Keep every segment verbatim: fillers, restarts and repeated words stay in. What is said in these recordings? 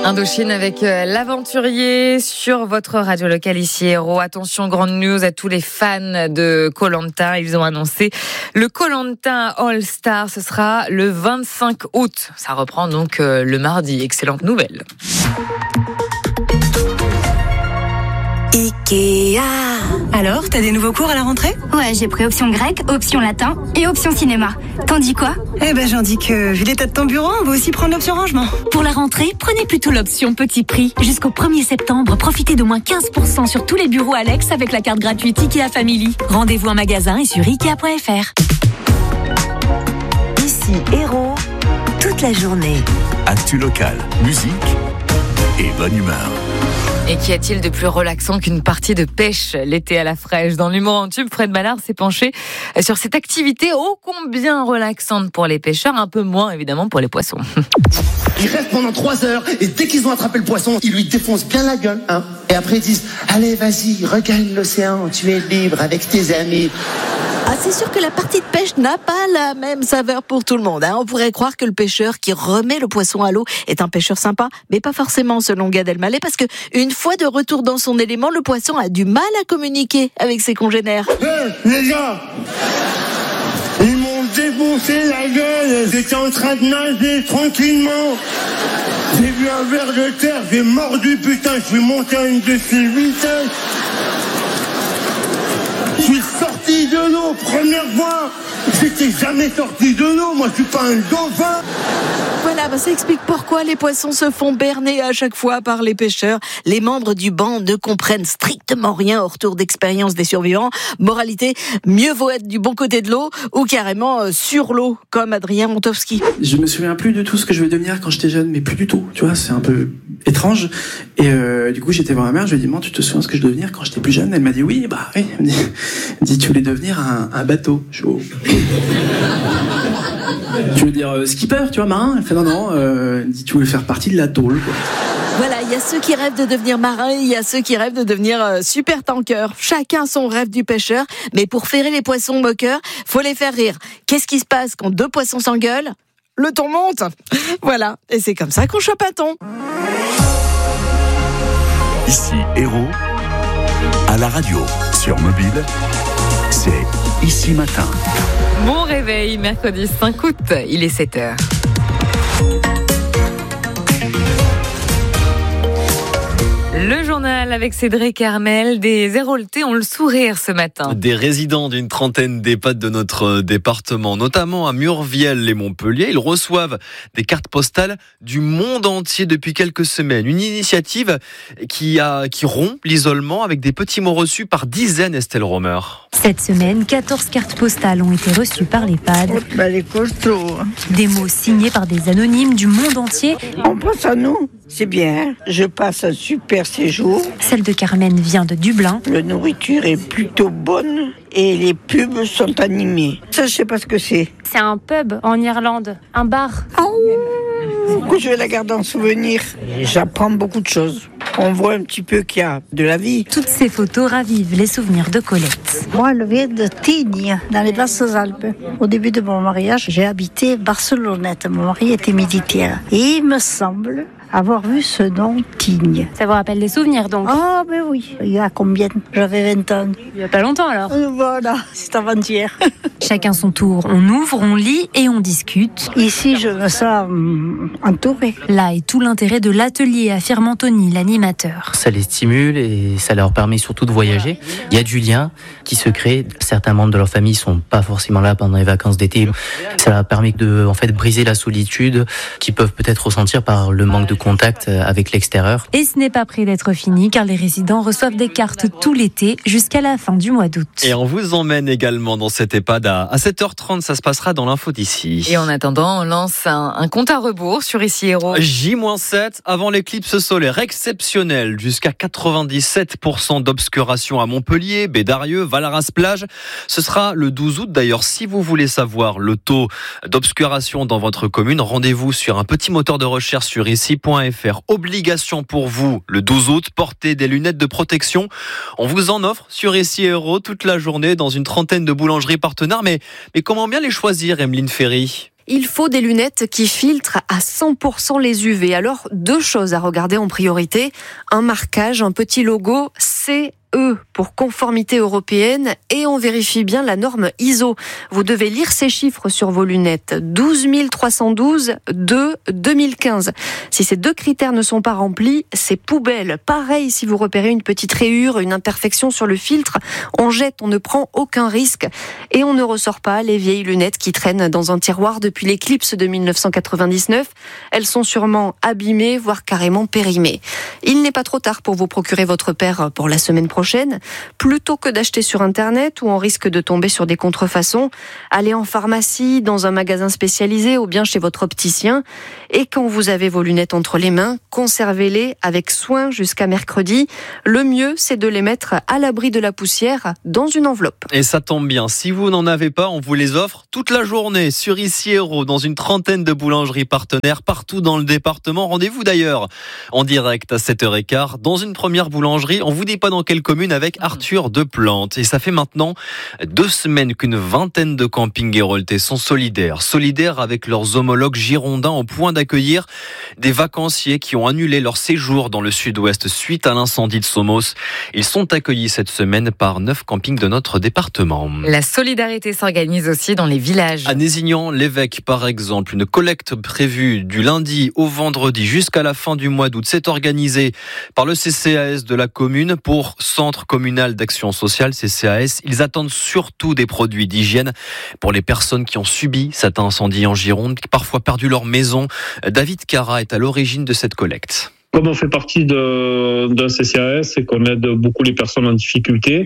Indochine avec l'aventurier sur votre radio locale ici Héros. Attention, grande news à tous les fans de Koh-Lanta. Ils ont annoncé le Koh-Lanta All Star. Ce sera le vingt-cinq août. Ça reprend donc le mardi. Excellente nouvelle. Ikea. Alors, t'as des nouveaux cours à la rentrée ? Ouais, j'ai pris option grec, option latin et option cinéma. T'en dis quoi ? Eh ben, j'en dis que, vu l'état de ton bureau, on va aussi prendre l'option rangement. Pour la rentrée, prenez plutôt l'option petit prix. Jusqu'au premier septembre, profitez d'au moins quinze pour cent sur tous les bureaux Alex avec la carte gratuite Ikea Family. Rendez-vous en magasin et sur ikea point f r. Ici Héros, toute la journée. Actu local, musique et bonne humeur. Et qu'y a-t-il de plus relaxant qu'une partie de pêche l'été à la fraîche ? Dans l'humour en tube, Fred Ballard s'est penché sur cette activité ô combien relaxante pour les pêcheurs, un peu moins évidemment pour les poissons. Ils restent pendant trois heures et dès qu'ils ont attrapé le poisson, ils lui défoncent bien la gueule. Hein. Et après ils disent « Allez, vas-y, regagne l'océan, tu es libre avec tes amis. » Ah, c'est sûr que la partie de pêche n'a pas la même saveur pour tout le monde. Hein. On pourrait croire que le pêcheur qui remet le poisson à l'eau est un pêcheur sympa, mais pas forcément selon Gad Elmaleh, parce que une fois de retour dans son élément, le poisson a du mal à communiquer avec ses congénères. Hé, hey, les gars, ils m'ont défoncé la gueule. J'étais en train de nager tranquillement. J'ai vu un ver de terre, j'ai mordu, putain, je suis monté à une de ces vitesses. Je suis sorti de l'eau, première fois. J'étais jamais sorti de l'eau, moi je suis pas un dauphin. Voilà, bah ça explique pourquoi les poissons se font berner à chaque fois par les pêcheurs. Les membres du banc ne comprennent strictement rien au retour d'expérience des survivants. Moralité, mieux vaut être du bon côté de l'eau ou carrément euh, sur l'eau, comme Adrien Montowski. Je me souviens plus de tout ce que je vais devenir quand j'étais jeune, mais plus du tout, tu vois, c'est un peu étrange. Et euh, du coup, j'étais voir ma mère, je lui ai dit, maman, tu te souviens de ce que je devais devenir quand j'étais plus jeune ? Elle m'a dit, oui, bah oui. Elle me dit, elle me dit tu voulais devenir un, un bateau. Je suis oh. Tu veux dire euh, skipper, tu vois, marin ? Elle fait non, non, euh, elle me dit, tu voulais faire partie de la tôle, quoi. Voilà, il y a ceux qui rêvent de devenir marin, il y a ceux qui rêvent de devenir euh, super tanker. Chacun son rêve du pêcheur, mais pour ferrer les poissons moqueurs, faut les faire rire. Qu'est-ce qui se passe quand deux poissons s'engueulent ? Le ton monte. Voilà, et c'est comme ça qu'on chope un thon. Ici Héros, à la radio, sur mobile, c'est Ici Matin. Bon réveil, mercredi cinq août, il est sept heures. Le journal avec Cédric Armel. Des Héroltais ont le sourire ce matin. Des résidents d'une trentaine d'EHPAD de notre département, notamment à Murviel et Montpellier, ils reçoivent des cartes postales du monde entier depuis quelques semaines. Une initiative qui, a, qui rompt l'isolement avec des petits mots reçus par dizaines, Estelle Romer. Cette semaine, quatorze cartes postales ont été reçues par l'EHPAD. Oh, bah les costauds. Des mots signés par des anonymes du monde entier. On pense à nous, c'est bien. Je passe un super séjour. Celle de Carmen vient de Dublin. La nourriture est plutôt bonne et les pubs sont animées. Ça, je sais pas ce que c'est. C'est un pub en Irlande, un bar. Pourquoi je vais la garder en souvenir ? J'apprends beaucoup de choses. On voit un petit peu qu'il y a de la vie. Toutes ces photos ravivent les souvenirs de Colette. Moi, je viens de Tignes, dans les Basses-Alpes. Au début de mon mariage, j'ai habité Barcelonnette. Mon mari était militaire. Et il me semble avoir vu ce nom Tignes. Ça vous rappelle des souvenirs donc ? Ah, ben oui. Il y a combien ? J'avais vingt ans. Il n'y a pas longtemps alors ? Voilà, c'est avant-hier. Chacun son tour. On ouvre, on lit et on discute. Ici, je me sens hum, entourée. Là est tout l'intérêt de l'atelier, affirme Anthony, l'animateur. Ça les stimule et ça leur permet surtout de voyager. Il y a du lien qui se crée. Certains membres de leur famille sont pas forcément là pendant les vacances d'été. Ça leur permet de, en fait, briser la solitude qu'ils peuvent peut-être ressentir par le manque de contact avec l'extérieur. Et ce n'est pas près d'être fini car les résidents reçoivent des cartes tout l'été jusqu'à la fin du mois d'août. Et on vous emmène également dans cette EHPAD à sept heures trente, ça se passera dans l'info d'ici. Et en attendant, on lance un, un compte à rebours sur Ici Héros. J sept avant l'éclipse solaire exceptionnelle, jusqu'à quatre-vingt-dix-sept pour cent d'obscuration à Montpellier, Bédarieux, Val-Arras-Plage. Ce sera le douze août. D'ailleurs, si vous voulez savoir le taux d'obscuration dans votre commune, rendez-vous sur un petit moteur de recherche sur ici point f r. Obligation pour vous, le douze août, portez des lunettes de protection. On vous en offre sur Ici Héros toute la journée dans une trentaine de boulangeries partenaires. Mais, mais comment bien les choisir, Emeline Ferry ? il faut des lunettes qui filtrent à cent pour cent les U V. Alors, deux choses à regarder en priorité. Un marquage, un petit logo C E pour conformité européenne, et on vérifie bien la norme I S O. Vous devez lire ces chiffres sur vos lunettes. douze mille trois cent douze de deux mille quinze. Si ces deux critères ne sont pas remplis, c'est poubelle. Pareil, si vous repérez une petite rayure, une imperfection sur le filtre, on jette, on ne prend aucun risque et on ne ressort pas les vieilles lunettes qui traînent dans un tiroir depuis l'éclipse de mille neuf cent quatre-vingt-dix-neuf. Elles sont sûrement abîmées, voire carrément périmées. Il n'est pas trop tard pour vous procurer votre paire pour la semaine prochaine. Prochaine, plutôt que d'acheter sur Internet où on risque de tomber sur des contrefaçons, allez en pharmacie, dans un magasin spécialisé ou bien chez votre opticien. Et quand vous avez vos lunettes entre les mains, conservez-les avec soin jusqu'à mercredi. Le mieux, c'est de les mettre à l'abri de la poussière dans une enveloppe. Et ça tombe bien, si vous n'en avez pas, on vous les offre toute la journée sur Ici Hérault, dans une trentaine de boulangeries partenaires partout dans le département. Rendez-vous d'ailleurs en direct à sept heures quinze dans une première boulangerie. On vous dit pas dans quelle commune, avec Arthur Deplante. Et ça fait maintenant deux semaines qu'une vingtaine de campings héroltais sont solidaires. Solidaires avec leurs homologues girondins, au point d'accueillir des vacanciers qui ont annulé leur séjour dans le sud-ouest suite à l'incendie de Somos. Ils sont accueillis cette semaine par neuf campings de notre département. La solidarité s'organise aussi dans les villages. À Nézignan-l'Évêque, par exemple, une collecte prévue du lundi au vendredi jusqu'à la fin du mois d'août s'est organisée par le C C A S de la commune pour Centre communal d'action sociale, C C A S. Ils attendent surtout des produits d'hygiène pour les personnes qui ont subi cet incendie en Gironde, qui parfois perdu leur maison. David Cara est à l'origine de cette collecte. Comme on fait partie de, d'un C C A S et qu'on aide beaucoup les personnes en difficulté,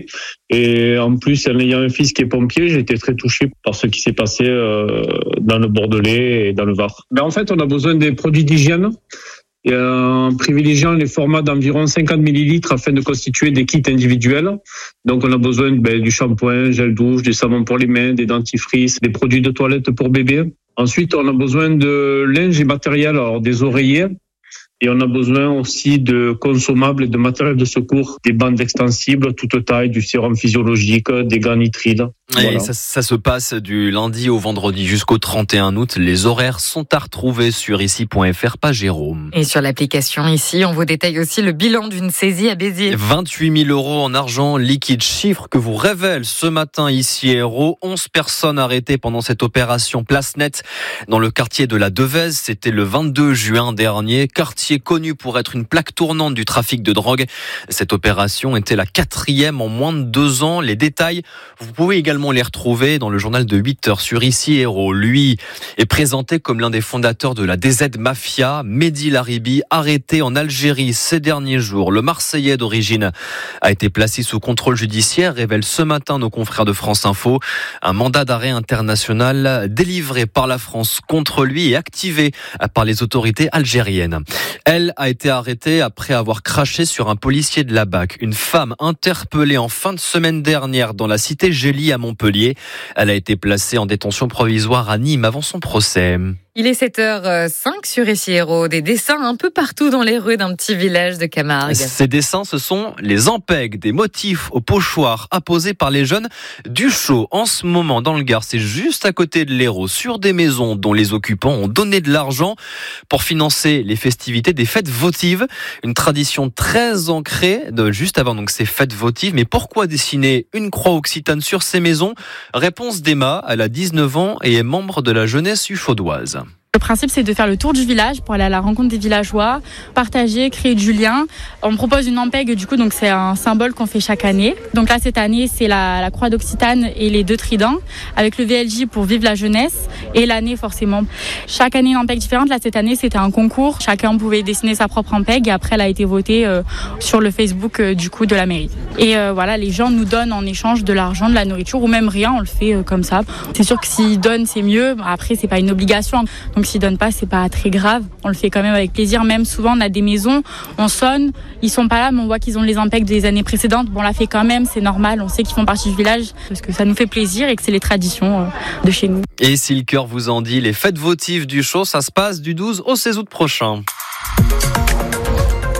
et en plus, en ayant un fils qui est pompier, j'ai été très touché par ce qui s'est passé euh, dans le Bordelais et dans le Var. Ben, en fait, on a besoin des produits d'hygiène. Et en privilégiant les formats d'environ cinquante millilitres afin de constituer des kits individuels. Donc on a besoin ben, du shampoing, gel douche, du savon pour les mains, des dentifrices, des produits de toilette pour bébé. Ensuite, on a besoin de linge et matériel, alors des oreillers. Et on a besoin aussi de consommables et de matériel de secours, des bandes extensibles, toute taille, du sérum physiologique, des gants nitrides. Voilà. Voilà. Ça, ça se passe du lundi au vendredi jusqu'au trente et un août. Les horaires sont à retrouver sur ici point f r, pas Jérôme. Et sur l'application Ici, on vous détaille aussi le bilan d'une saisie à Béziers. vingt-huit mille euros en argent liquide, chiffre que vous révèle ce matin Ici Hérault. onze personnes arrêtées pendant cette opération Place Nette dans le quartier de la Devèze. C'était le vingt-deux juin dernier. Quartier connu pour être une plaque tournante du trafic de drogue. Cette opération était la quatrième en moins de deux ans. Les détails, vous pouvez également les retrouver dans le journal de huit heures sur Ici Hérault. Lui est présenté comme l'un des fondateurs de la D Z Mafia. Mehdi Laribi, arrêté en Algérie ces derniers jours. Le Marseillais d'origine a été placé sous contrôle judiciaire, révèle ce matin nos confrères de France Info. Un mandat d'arrêt international délivré par la France contre lui et activé par les autorités algériennes. Elle a été arrêtée après avoir craché sur un policier de la B A C. Une femme interpellée en fin de semaine dernière dans la cité Gély à Montpellier. Elle a été placée en détention provisoire à Nîmes avant son procès. Il est sept heures cinq sur Ici Hérault. Des dessins un peu partout dans les rues d'un petit village de Camargue. Ces dessins, ce sont les ampègues, des motifs au pochoir apposés par les jeunes du Chaux. En ce moment, dans le Gard, c'est juste à côté de l'Hérault, sur des maisons dont les occupants ont donné de l'argent pour financer les festivités des fêtes votives. Une tradition très ancrée de juste avant donc ces fêtes votives. Mais pourquoi dessiner une croix occitane sur ces maisons? Réponse d'Emma, elle a dix-neuf ans et est membre de la jeunesse uchaudoise. Le principe, c'est de faire le tour du village pour aller à la rencontre des villageois, partager, créer du lien. On propose une ampègue, du coup, donc c'est un symbole qu'on fait chaque année. Donc là, cette année, c'est la, la croix d'Occitane et les deux tridents, avec le V L J pour Vive la jeunesse et l'année, forcément. Chaque année, une ampègue différente. Là, cette année, c'était un concours. Chacun pouvait dessiner sa propre ampègue et après, elle a été votée euh, sur le Facebook, euh, du coup, de la mairie. Et euh, voilà, les gens nous donnent en échange de l'argent, de la nourriture ou même rien. On le fait euh, comme ça. C'est sûr que s'ils donnent, c'est mieux. Après, c'est pas une obligation. Donc, s'ils donnent pas, c'est pas très grave. On le fait quand même avec plaisir. Même souvent, on a des maisons, on sonne, ils sont pas là, mais on voit qu'ils ont les ampègues des années précédentes. Bon, on l'a fait quand même, c'est normal. On sait qu'ils font partie du village parce que ça nous fait plaisir et que c'est les traditions de chez nous. Et si le cœur vous en dit, les fêtes votives du Chaux, ça se passe du douze au seize août prochain.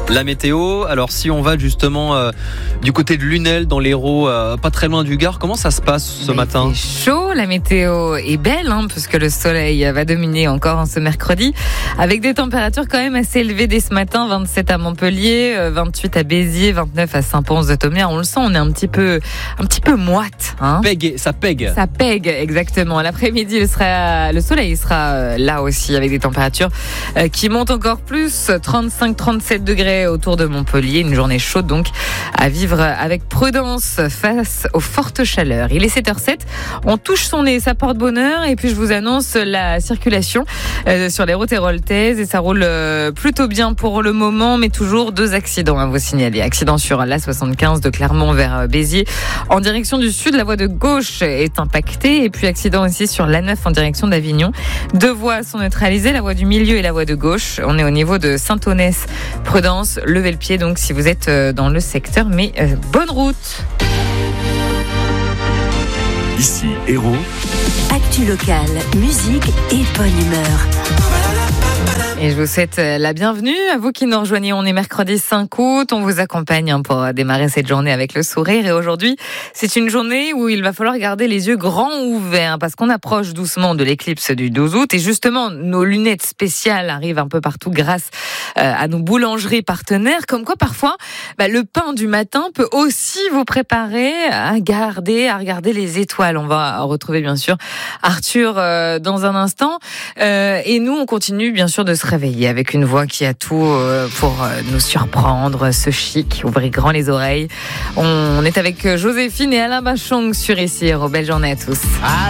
La météo, alors si on va justement euh, du côté de Lunel dans l'Hérault, euh, pas très loin du Gard, comment ça se passe ce Mais matin ? C'est chaud, la météo est belle hein, puisque le soleil va dominer encore en ce mercredi avec des températures quand même assez élevées dès ce matin, vingt-sept à Montpellier, vingt-huit à Béziers, vingt-neuf à Saint-Pons-de-Thomières. On le sent, on est un petit peu, un petit peu moite. Hein. Pègue, ça pègue. Ça pègue, exactement. L'après-midi, il sera, le soleil sera là aussi avec des températures qui montent encore plus, trente-cinq à trente-sept degrés autour de Montpellier, une journée chaude donc à vivre avec prudence face aux fortes chaleurs. Il est sept heures zéro sept, on touche son nez, ça porte bonheur et puis je vous annonce la circulation euh, sur les routes héroltaises et ça roule euh, plutôt bien pour le moment, mais toujours deux accidents à vous signaler. Accident sur l'A soixante-quinze de Clermont vers Béziers en direction du sud, la voie de gauche est impactée et puis accident aussi sur l'A neuf en direction d'Avignon. Deux voies sont neutralisées, la voie du milieu et la voie de gauche. On est au niveau de Saint-Onès. Prudence, levez le pied donc si vous êtes dans le secteur, mais euh, bonne route. Ici, Hérault. Actu locale, musique et bonne humeur. Et je vous souhaite la bienvenue à vous qui nous rejoignez. On est mercredi cinq août. On vous accompagne pour démarrer cette journée avec le sourire. Et aujourd'hui, c'est une journée où il va falloir garder les yeux grands ouverts parce qu'on approche doucement de l'éclipse du douze août. Et justement, nos lunettes spéciales arrivent un peu partout grâce à nos boulangeries partenaires. Comme quoi, parfois, bah, le pain du matin peut aussi vous préparer à garder, à regarder les étoiles. On va retrouver bien sûr Arthur euh, dans un instant. Euh, et nous, on continue bien sûr de se réveiller avec une voix qui a tout pour nous surprendre, ce chic, ouvrez grand les oreilles. On est avec Joséphine et Alain Bachung sur ici. Belle journée à tous.